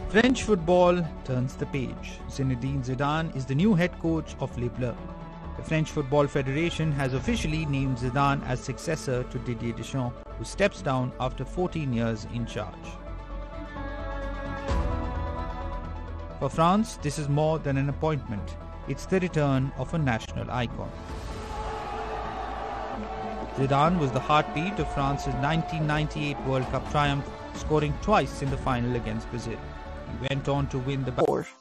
French football turns the page. Zinedine Zidane is the new head coach of Les Bleus. The French Football Federation has officially named Zidane as successor to Didier Deschamps, who steps down after 14 years in charge. For France, this is more than an appointment. It's the return of a national icon. Zidane was the heartbeat of France's 1998 World Cup triumph, scoring twice in the final against Brazil. He went on to win the